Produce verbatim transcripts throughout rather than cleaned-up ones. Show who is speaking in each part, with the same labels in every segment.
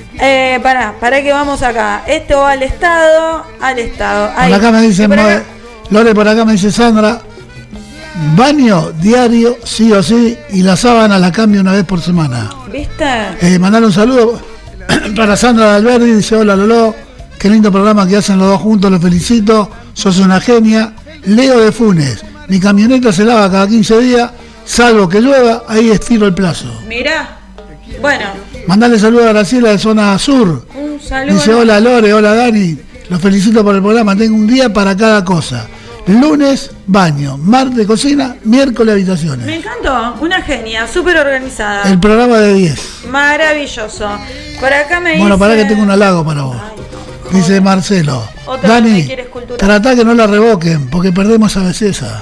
Speaker 1: Eh, pará, pará que vamos acá. Esto va al Estado, al Estado. Ahí.
Speaker 2: Por acá me dicen,
Speaker 1: por acá...
Speaker 2: Lore, por acá me dice Sandra, baño diario, sí o sí, y la sábana la cambio una vez por semana.
Speaker 1: ¿Viste?
Speaker 2: Eh, mandar un saludo para Sandra Alberdi, dice, hola Lolo, qué lindo programa que hacen los dos juntos, los felicito, sos una genia. Leo de Funes, mi camioneta se lava cada quince días, salvo que llueva, ahí estiro el plazo.
Speaker 1: Mirá, bueno.
Speaker 2: Mandale saludo a Graciela de Zona Sur.
Speaker 1: Un saludo.
Speaker 2: Dice, hola Lore, hola Dani, los felicito por el programa, tengo un día para cada cosa. Lunes, baño, martes, cocina, miércoles, habitaciones.
Speaker 1: Me encantó, una genia, súper organizada.
Speaker 2: El programa de diez.
Speaker 1: Maravilloso. Por acá me dice...
Speaker 2: Bueno, pará que tengo un halago para vos. Ay, no. Dice Marcelo.
Speaker 1: Otro
Speaker 2: Dani,
Speaker 1: que quiere escultura.
Speaker 2: tratá que no la revoquen, porque perdemos a Becesa.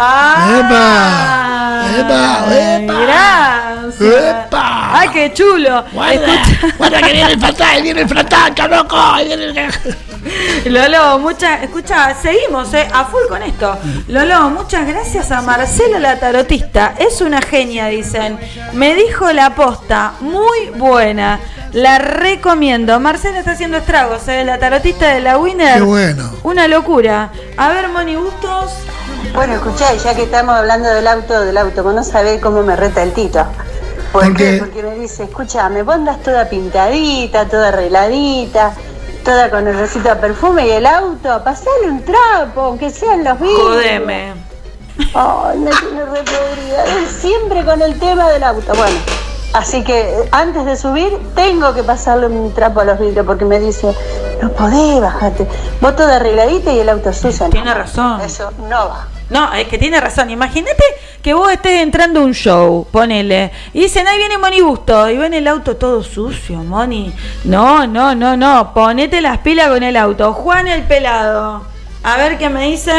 Speaker 1: ¡Ah!
Speaker 2: ¡Epa! ¡Epa!
Speaker 1: ¡Epa! Gracias.
Speaker 2: ¡Epa!
Speaker 1: ¡Ay, qué chulo!
Speaker 2: Guarda, guarda que viene el fatal, viene el fatal, loco.
Speaker 1: Lolo, muchas, escucha, seguimos eh, a full con esto. Lolo, muchas gracias a Marcela la tarotista, es una genia, dicen. Me dijo la posta, muy buena, la recomiendo. Marcela está haciendo estragos, eh, la tarotista de la Winner.
Speaker 2: Qué bueno.
Speaker 1: Una locura. A ver, Moni Bustos.
Speaker 3: Bueno, escuchá, ya que estamos hablando del auto, del auto, vos no sabés cómo me reta el Tito. ¿Por, ¿Por qué? qué? Porque me dice, escúchame, vos andas toda pintadita, toda arregladita, toda con el recito de perfume y el auto, pasale un trapo, aunque sean los vidrios.
Speaker 1: Jodeme.
Speaker 3: Ay, me tiene re podrida. Él siempre con el tema del auto. Bueno, así que antes de subir tengo que pasarle un trapo a los vidrios porque me dice, no podés bajarte. Vos toda arregladita y el auto sucio.
Speaker 1: Tiene razón.
Speaker 3: Eso no va.
Speaker 1: No, es que tiene razón. Imagínate que vos estés entrando a un show, ponele, y dicen, ahí viene Moni Busto, y ven el auto todo sucio, Moni. No, no, no, no, ponete las pilas con el auto. Juan el Pelado, a ver qué me dice.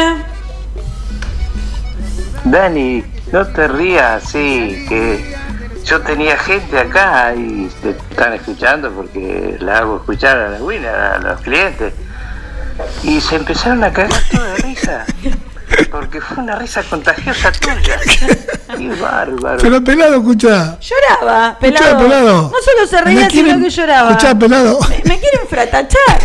Speaker 4: Dani, no te rías así, que yo tenía gente acá y te están escuchando porque la hago escuchar a la Winner, a los clientes, y se empezaron a cagar todo de risa. Porque fue una risa contagiosa tuya. Qué bárbaro.
Speaker 2: Pero Pelado, escuchá.
Speaker 1: Lloraba, Pelado.
Speaker 2: Escuchá, Pelado.
Speaker 1: No solo se reía,
Speaker 2: quieren,
Speaker 1: sino que lloraba.
Speaker 2: Escuchá, Pelado.
Speaker 1: Me, me quieren fratachar.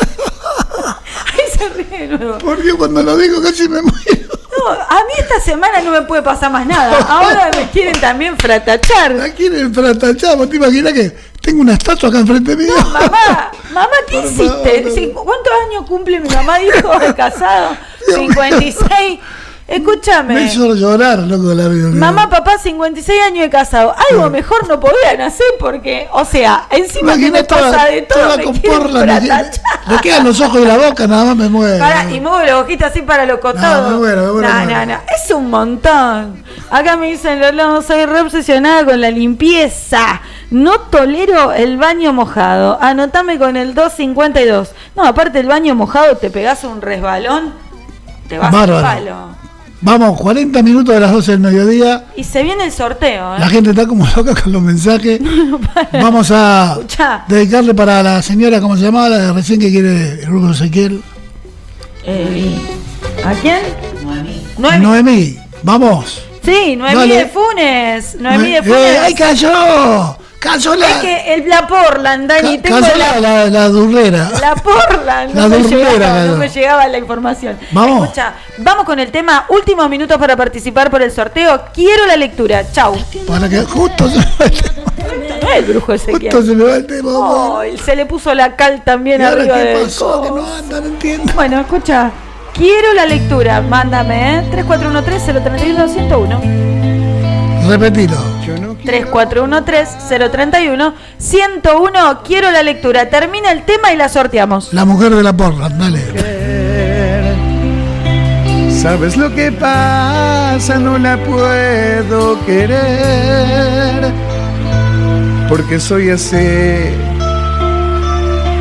Speaker 1: Ahí se ríe de nuevo.
Speaker 2: Porque cuando lo digo casi me muero.
Speaker 1: No, a mí esta semana no me puede pasar más nada. Ahora me quieren también fratachar.
Speaker 2: Me quieren fratachar. ¿Vos te imaginas que tengo una estatua acá enfrente mío?
Speaker 1: No, mamá, mamá, ¿qué Por hiciste? Favor. ¿Cuántos años cumple mi mamá? Dijo de casado. cincuenta y seis. Escúchame.
Speaker 2: Me hizo llorar, loco, la vida.
Speaker 1: Mamá, papá, cincuenta y seis años de casado. Algo mejor no podían hacer porque, o sea, encima que me toda, pasa de todo, me quieren fratachar.
Speaker 2: Le quedan los ojos y la boca, nada más me muero.
Speaker 1: Para, y muevo la boquita así para los costados.
Speaker 2: No, me muero, me muero.
Speaker 1: No, no, no, es un montón. Acá me dicen, Lolo, soy re obsesionada con la limpieza. No tolero el baño mojado. Anotame con el dos cincuenta y dos. No, aparte el baño mojado te pegás un resbalón, te vas al palo.
Speaker 2: Vamos, cuarenta minutos de las doce del mediodía.
Speaker 1: Y se viene el sorteo, ¿eh?
Speaker 2: La gente está como loca con los mensajes. No, vamos a Escuchá. dedicarle para la señora, ¿cómo se llamaba? La de recién que quiere el grupo Ezequiel.
Speaker 1: Eh, ¿A quién?
Speaker 2: Noemí. Noemí. Noemí. Vamos.
Speaker 1: Sí, Noemí Dale. de Funes. Noemí de Funes.
Speaker 2: Eh, ¡Ay, cayó! Cayó la...
Speaker 1: Es que el, la Portland, Dani.
Speaker 2: Ca tengo la, la, la durrera.
Speaker 1: La Portland.
Speaker 2: La
Speaker 1: no,
Speaker 2: durrera,
Speaker 1: me llegaba, no me llegaba la información.
Speaker 2: Vamos.
Speaker 1: Escucha, vamos con el tema. Últimos minutos para participar por el sorteo. Quiero la lectura. Chau.
Speaker 2: Para que justo se me va el tema.
Speaker 1: No es el brujo Ezequiel.
Speaker 2: Justo se me va el tema.
Speaker 1: Oh, se le puso la cal también
Speaker 2: ¿Y
Speaker 1: arriba
Speaker 2: qué
Speaker 1: del
Speaker 2: pasó? Que no anda, no entiendo.
Speaker 1: Bueno, escucha. Quiero la lectura. Mándame, ¿eh? tres cuatro uno tres cero tres uno uno cero uno.
Speaker 2: Repetilo.
Speaker 1: tres cuatro uno tres cero tres uno uno cero uno. Quiero la lectura. Termina el tema y la sorteamos.
Speaker 2: La mujer de la porra, dale.
Speaker 5: ¿Sabes lo que pasa? No la puedo querer porque soy así